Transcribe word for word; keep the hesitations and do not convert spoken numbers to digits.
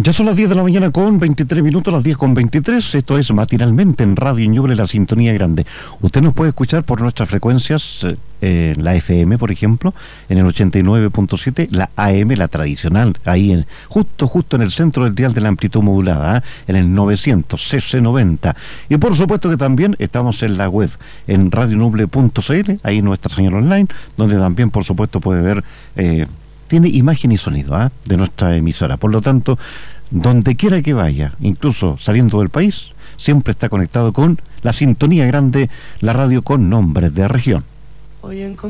Ya son las diez de la mañana con veintitrés minutos, las diez con veintitrés. Esto es matinalmente en Radio Ñuble, la sintonía grande. Usted nos puede escuchar por nuestras frecuencias, eh, la F M, por ejemplo, en el ochenta y nueve punto siete, la A M, la tradicional, ahí en, justo, justo en el centro del dial de la amplitud modulada, ¿eh? En el novecientos, C C noventa. Y por supuesto que también estamos en la web, en radio ñuble punto c l, ahí nuestra señal online, donde también, por supuesto, puede ver... Eh, tiene imagen y sonido ¿eh? de nuestra emisora. Por lo tanto, donde quiera que vaya, incluso saliendo del país, siempre está conectado con la sintonía grande, la radio con nombres de región.